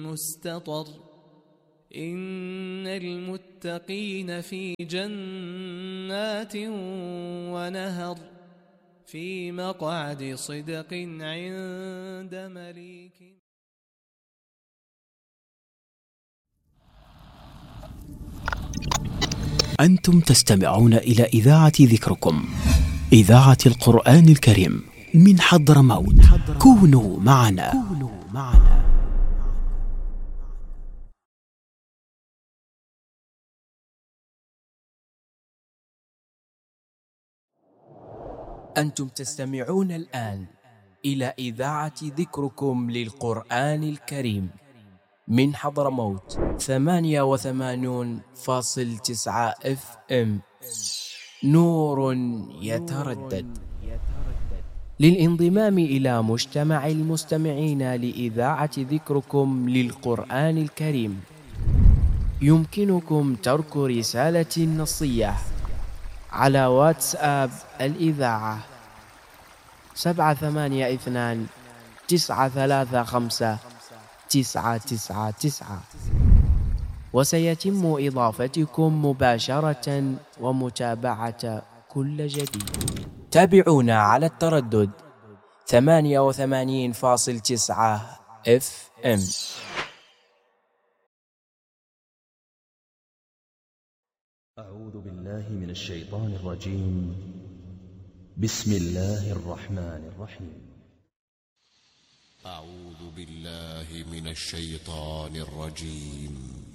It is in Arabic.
مستطر إن المتقين في جنات ونهر في مقعد صدق عند مليك. أنتم تستمعون إلى إذاعة ذكركم، إذاعة القرآن الكريم من حضرموت. كونوا معنا. أنتم تستمعون الآن إلى إذاعة ذكركم للقرآن الكريم من حضرموت 88.9 FM. نور يتردد. للانضمام إلى مجتمع المستمعين لإذاعة ذكركم للقرآن الكريم يمكنكم ترك رسالة نصية على واتساب الإذاعة 782-935-999، وسيتم إضافتكم مباشرة ومتابعة كل جديد. تابعونا على التردد 88.9 FM. أعوذ بالله من الشيطان الرجيم. بسم الله الرحمن الرحيم. أعوذ بالله من الشيطان الرجيم.